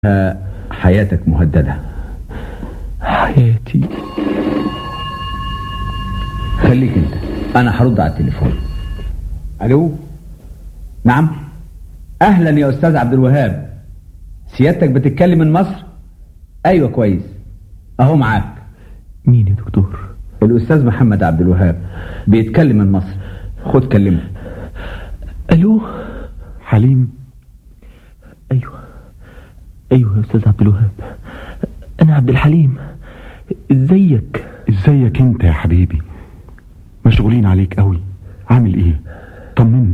حياتك مهددة. حياتي. خليك انت، انا هرد على التليفون. الو. نعم. اهلا يا استاذ عبد الوهاب، سيادتك بتتكلم من مصر؟ ايوه كويس، اهو معاك. مين يا دكتور؟ الاستاذ محمد عبد الوهاب بيتكلم من مصر، خد كلمه. الو. حليم. ايوه يا استاذ عبد الوهاب، انا عبد الحليم. ازيك انت يا حبيبي؟ مشغولين عليك قوي، عامل ايه؟ طمني.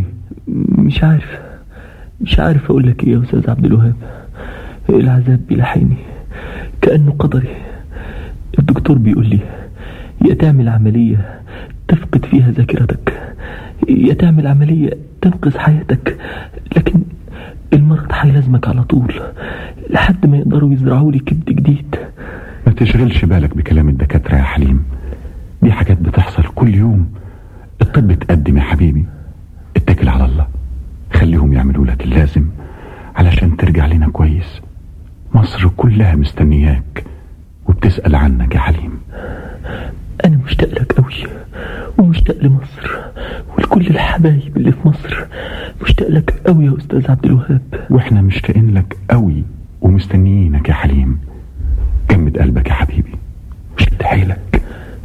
مش عارف اقول لك ايه يا استاذ عبد الوهاب. العذاب بيلحقني كأنه قدري. الدكتور بيقول لي يا تعمل عملية تفقد فيها ذاكرتك، يا تعمل عملية تنقذ حياتك، لكن المرض هيلازمك على طول لحد ما يقدروا يزرعوا لي كبد جديد. ما تشغلش بالك بكلام الدكاترة يا حليم، دي حاجات بتحصل كل يوم. الطب اتقدم يا حبيبي، اتكل على الله، خليهم يعملوا لك اللازم علشان ترجع لنا كويس. مصر كلها مستنياك وبتسأل عنك يا حليم. انا مشتاق لك قوي، ومشتاق لمصر ولكل الحبايب اللي في مصر. مشتاق لك قوي يا استاذ عبد الوهاب. واحنا مشتاقين لك قوي ومستنيينك يا حليم. جمد قلبك يا حبيبي وشد حيلك.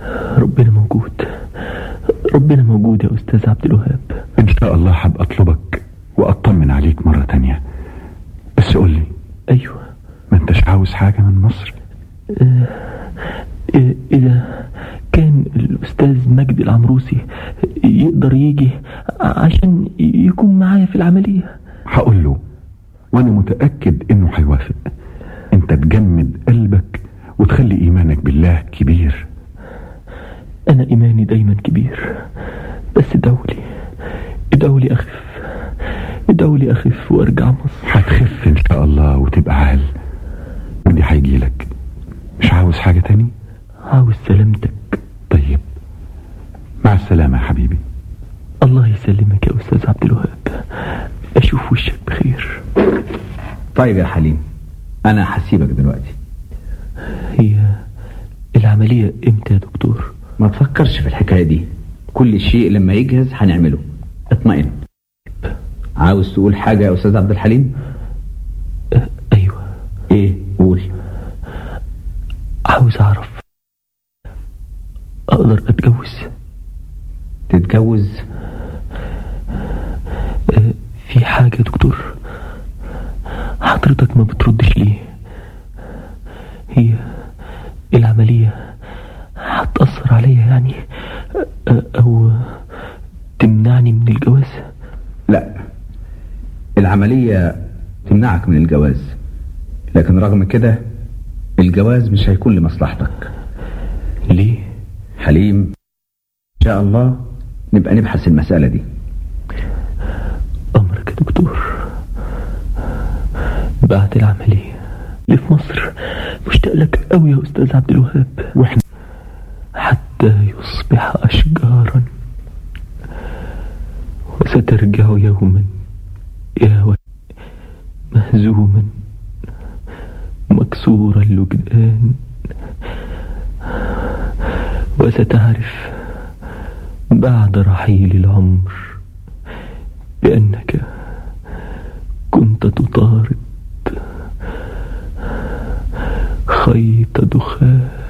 ربنا موجود يا استاذ عبد الوهاب. ان شاء الله هبقى اطلبك واطمن عليك مرة تانية، بس قولي. ايوه. ما انتش عاوز حاجة من مصر؟ اذا كان الاستاذ مجدي العمروسي يقدر يجي عشان يكون معايا في العملية هقول له، وانا متأكد انه هيوافق. انت تجمد قلبك وتخلي ايمانك بالله كبير. انا ايماني دايما كبير، بس ادعوا لي اخف وارجع مصر. هتخف ان شاء الله وتبقى عال، ودي هيجيلك. مش عاوز حاجة تاني؟ عاوز سلامتك. طيب، مع السلامة يا حبيبي. الله يسلمك يا استاذ عبد الوهاب، اشوف وشك بخير. طيب يا حليم، انا هسيبك دلوقتي. هي العملية امتى يا دكتور؟ ما تفكرش في الحكاية دي، كل شيء لما يجهز هنعمله، اطمئن. عاوز تقول حاجة يا استاذ عبد الحليم؟ ايوه. ايه؟ قول. عاوز اعرف اقدر تتجوز؟ في حاجة يا دكتور؟ حضرتك ما بتردش ليه؟ هي العملية هتأثر عليا يعني، او تمنعني من الجواز؟ لا، العملية تمنعك من الجواز، لكن رغم كده الجواز مش هيكون لمصلحتك. ليه؟ حليم، ان شاء الله نبقى نبحث المسألة دي. امرك يا دكتور. بعد العملية اللي في مصر مشتاق لك قوي يا استاذ عبد الوهاب، واحنا حتى يصبح اشجارا، وسترجع يوما يا مهزوما مكسور الوجدان، وستعرف بعد رحيل العمر بأنك كنت تطارد خيط دخان.